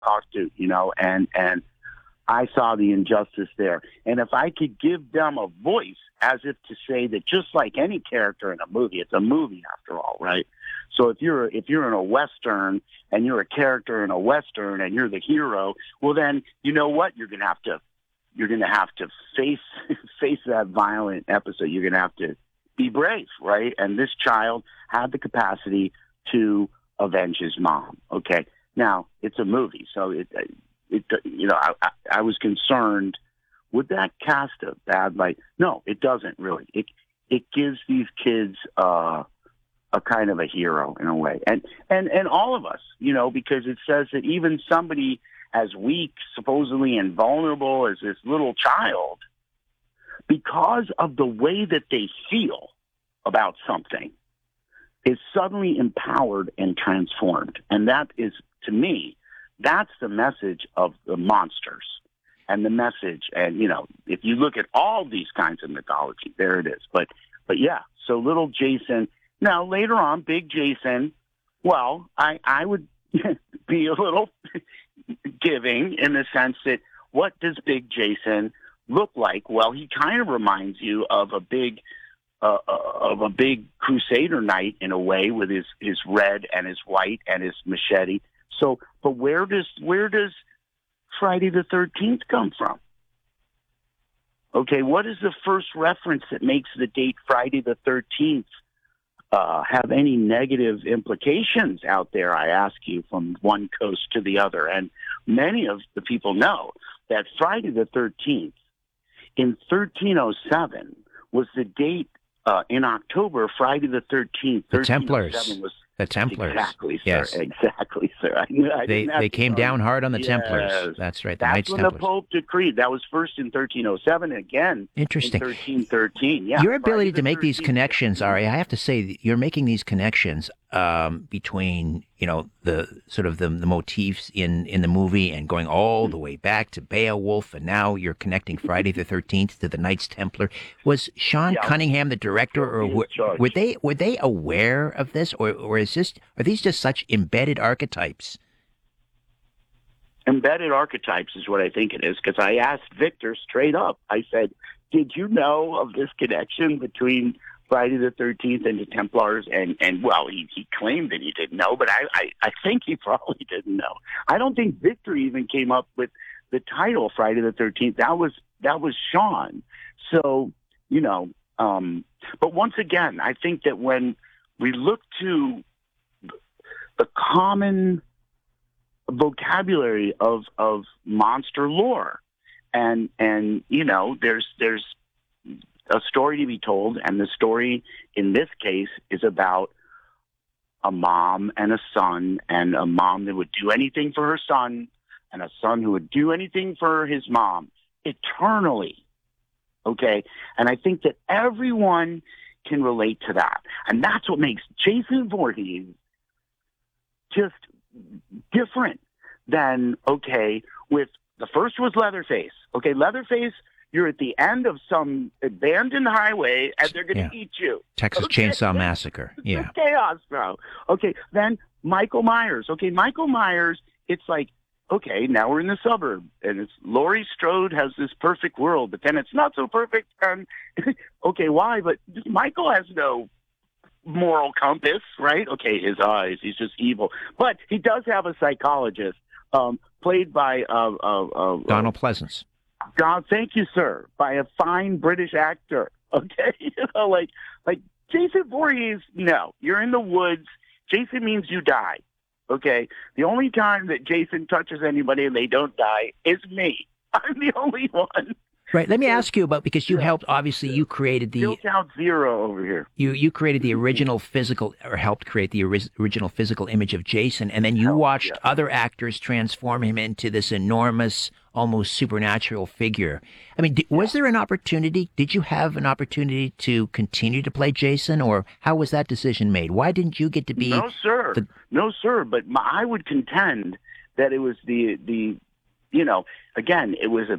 talk to, and I saw the injustice there. And if I could give them a voice, as if to say that just like any character in a movie, it's a movie after all, right? So if you're in a Western and you're a character in a Western and you're the hero, well then, you know what? You're gonna have to face that violent episode. You're gonna have to be brave, right? And this child had the capacity to avenge his mom. Okay, now it's a movie, so I was concerned. Would that cast a bad light? No, it doesn't really. It gives these kids a kind of a hero in a way, and all of us, because it says that even somebody as weak, supposedly, and vulnerable as this little child, because of the way that they feel about something, is suddenly empowered and transformed. And that is, to me, that's the message of the monsters. And the message, and if you look at all these kinds of mythology, there it is. But yeah, so little Jason. Now later on, big Jason. Well, I would be a little giving in the sense that what does big Jason look like? Well, he kind of reminds you of a big Crusader knight in a way, with his red and his white and his machete. So, but where does Friday the 13th come from? Okay, what is the first reference that makes the date Friday the 13th have any negative implications out there, I ask you, from one coast to the other? And many of the people know that Friday the 13th in 1307 was the date in October, Friday the 13th. The Templars. Was the Templars. Exactly, sir. Yes. Exactly, sir. They came down hard on the Templars. That's right. That's when Templars. the Pope decreed. That was first in 1307, and again Interesting. in 1313. Yeah. Your ability Friday to make the these 13th. connections, Ari, I have to say, you're making these connections between, the sort of the motifs in the movie and going all the way back to Beowulf, and now you're connecting Friday the 13th to the Knights Templar. Was Sean Cunningham the director, or were they aware of this, or are these just such embedded archetypes? Embedded archetypes is what I think it is, because I asked Victor straight up. I said, did you know of this connection between Friday the 13th and the Templars? And well, he claimed that he didn't know, but I think he probably didn't know. I don't think Victor even came up with the title Friday the 13th. That was Sean. So, but once again, I think that when we look to the common vocabulary of monster lore, and there's a story to be told, and the story in this case is about a mom and a son, and a mom that would do anything for her son, and a son who would do anything for his mom eternally. Okay? And I think that everyone can relate to that. And that's what makes Jason Voorhees just different than, with the first was Leatherface. Okay, Leatherface, you're at the end of some abandoned highway and they're going to eat you. Texas Chainsaw Massacre. Yeah. It's chaos, bro. Okay, then Michael Myers. Okay, Michael Myers, it's like, okay, now we're in the suburb, and it's Laurie Strode has this perfect world, but then it's not so perfect. And okay, why? But Michael has no moral compass, right? Okay, his eyes, he's just evil. But he does have a psychologist, played by Donald Pleasance. God, thank you, sir, by a fine British actor. Okay, like Jason Voorhees. No, you're in the woods. Jason means you die. Okay, the only time that Jason touches anybody and they don't die is me. I'm the only one. Right. Let me ask you about, because you helped, obviously, you created the... Still count zero over here. You created the original physical, or helped create the original physical image of Jason, and then you watched other actors transform him into this enormous, almost supernatural figure. I mean, was there an opportunity? Did you have an opportunity to continue to play Jason, or how was that decision made? Why didn't you get to be... No, sir. No, sir. But I would contend that it was the again, it was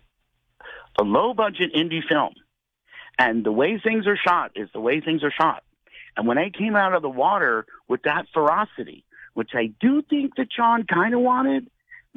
a low-budget indie film. And the way things are shot is the way things are shot. And when I came out of the water with that ferocity, which I do think that Sean kind of wanted,